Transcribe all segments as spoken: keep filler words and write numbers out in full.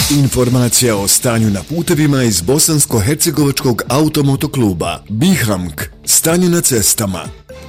Informacija o stanju na putevima iz Bosansko-hercegovačkog automotokluba Bihamk. Stanje na cestama.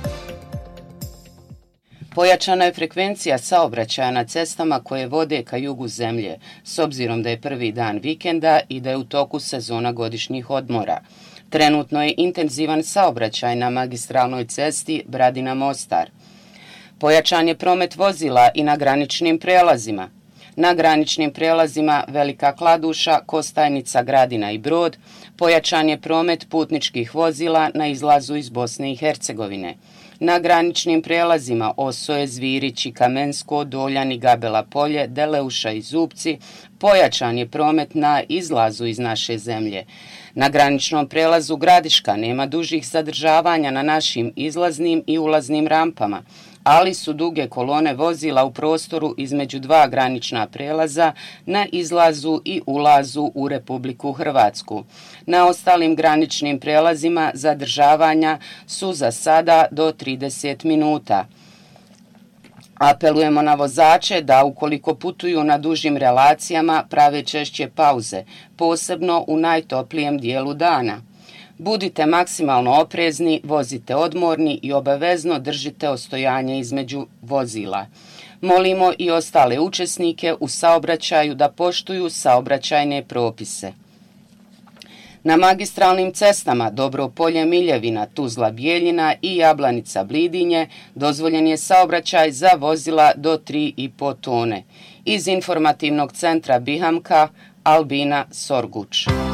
Pojačana je frekvencija saobraćaja na cestama koje vode ka jugu zemlje, s obzirom da je prvi dan vikenda i da je u toku sezona godišnjih odmora. Trenutno je intenzivan saobraćaj na magistralnoj cesti Bradina-Mostar. Pojačan je promet vozila i na graničnim prelazima. Na graničnim prelazima Velika Kladuša, Kostajnica, Gradina i Brod pojačan je promet putničkih vozila na izlazu iz Bosne i Hercegovine. Na graničnim prelazima Osoje, Zvirići, Kamensko, Doljani, Gabela Polje, Deleuša i Zupci pojačan je promet na izlazu iz naše zemlje. Na graničnom prelazu Gradiška nema dužih zadržavanja na našim izlaznim i ulaznim rampama, ali su duge kolone vozila u prostoru između dva granična prelaza na izlazu i ulazu u Republiku Hrvatsku. Na ostalim graničnim prelazima zadržavanja su za sada do trideset minuta. Apelujemo na vozače da ukoliko putuju na dužim relacijama prave češće pauze, posebno u najtoplijem dijelu dana. Budite maksimalno oprezni, vozite odmorni i obavezno držite ostojanje između vozila. Molimo i ostale učesnike u saobraćaju da poštuju saobraćajne propise. Na magistralnim cestama Dobro Polje, Miljevina, Tuzla, Bijeljina i Jablanica, Blidinje dozvoljen je saobraćaj za vozila do tri i po tone. Iz informativnog centra Bihamka, Albina Sorguč.